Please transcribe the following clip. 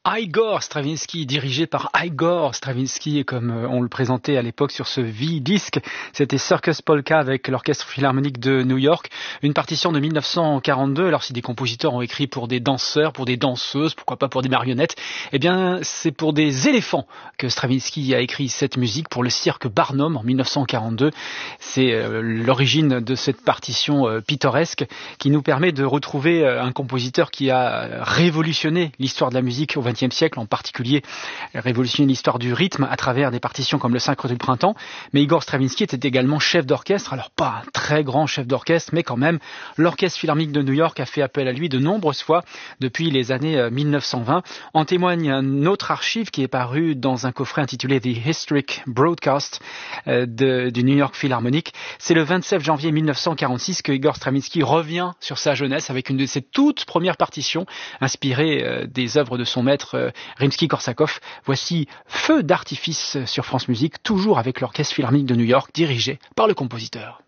Igor Stravinsky, dirigé par Igor Stravinsky, comme on le présentait à l'époque sur ce V-disque. C'était Circus Polka avec l'Orchestre Philharmonique de New York. Une partition de 1942. Alors si des compositeurs ont écrit pour des danseurs, pour des danseuses, pourquoi pas pour des marionnettes, eh bien c'est pour des éléphants que Stravinsky a écrit cette musique pour le cirque Barnum en 1942. C'est l'origine de cette partition pittoresque qui nous permet de retrouver un compositeur qui a révolutionné l'histoire de la musique au XXe siècle, en particulier révolutionné l'histoire du rythme à travers des partitions comme le Sacre du Printemps. Mais Igor Stravinsky était également chef d'orchestre, alors pas un très grand chef d'orchestre, mais quand même, l'Orchestre Philharmonique de New York a fait appel à lui de nombreuses fois depuis les années 1920. En témoigne un autre archive qui est paru dans un coffret intitulé The Historic Broadcast du New York Philharmonic. C'est le 27 janvier 1946 que Igor Stravinsky revient sur sa jeunesse avec une de ses toutes premières partitions inspirées des œuvres de son maître Rimsky-Korsakov. Voici Feu d'artifice sur France Musique, toujours avec l'Orchestre Philharmonique de New York, dirigé par le compositeur.